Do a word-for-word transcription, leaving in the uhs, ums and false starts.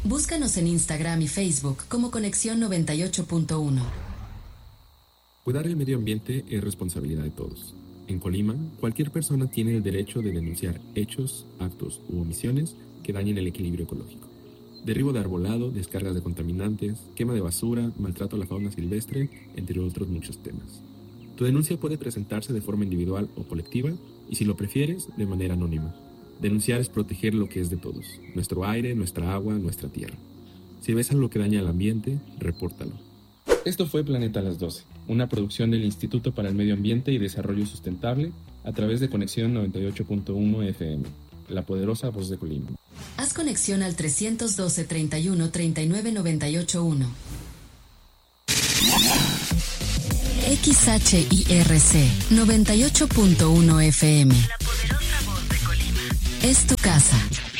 Búscanos en Instagram y Facebook como Conexión noventa y ocho punto uno. Cuidar el medio ambiente es responsabilidad de todos. En Colima, cualquier persona tiene el derecho de denunciar hechos, actos u omisiones que dañen el equilibrio ecológico. Derribo de arbolado, descargas de contaminantes, quema de basura, maltrato a la fauna silvestre, entre otros muchos temas. Tu denuncia puede presentarse de forma individual o colectiva y, si lo prefieres, de manera anónima. Denunciar es proteger lo que es de todos, nuestro aire, nuestra agua, nuestra tierra. Si ves algo que daña al ambiente, repórtalo. Esto fue Planeta a las doce, una producción del Instituto para el Medio Ambiente y Desarrollo Sustentable a través de Conexión noventa y ocho punto uno F M, la poderosa voz de Colima. Haz conexión al trescientos doce, treinta y uno, treinta y nueve, noventa y ocho punto uno. X H I R C noventa y ocho punto uno F M. La poderosa voz de Colima. Es tu casa.